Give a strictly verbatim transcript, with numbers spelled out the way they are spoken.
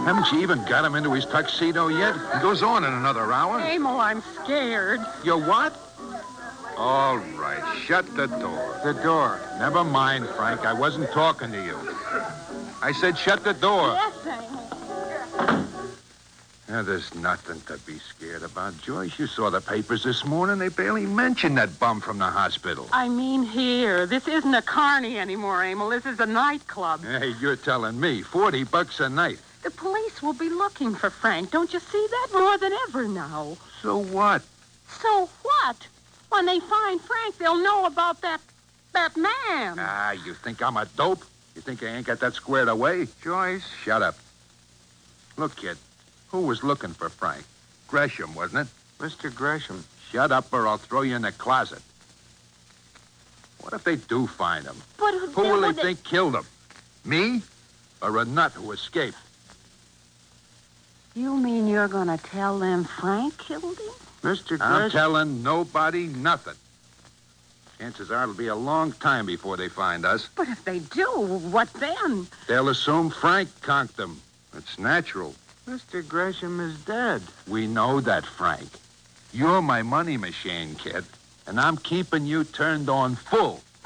Haven't you even got him into his tuxedo yet? It goes on in another hour. Emil, I'm scared. You're what? All right, shut the door. The door. Never mind, Frank. I wasn't talking to you. I said shut the door. Yes, Emil. Yeah, there's nothing to be scared about, Joyce. You saw the papers this morning. They barely mentioned that bum from the hospital. I mean here. This isn't a carny anymore, Emil. This is a nightclub. Hey, you're telling me. Forty bucks a night. The police will be looking for Frank. Don't you see that? More than ever now. So what? So what? When they find Frank, they'll know about that... that man. Ah, you think I'm a dope? You think I ain't got that squared away? Joyce, shut up. Look, kid. Who was looking for Frank? Gresham, wasn't it? Mister Gresham. Shut up or I'll throw you in the closet. What if they do find him? But Who will they think killed him? Me? Or a nut who escaped? You mean you're going to tell them Frank killed him? Mister I'm Gresham. telling nobody nothing. Chances are it'll be a long time before they find us. But if they do, what then? They'll assume Frank conked them. It's natural. Mister Gresham is dead. We know that, Frank. You're my money machine, kid. And I'm keeping you turned on full.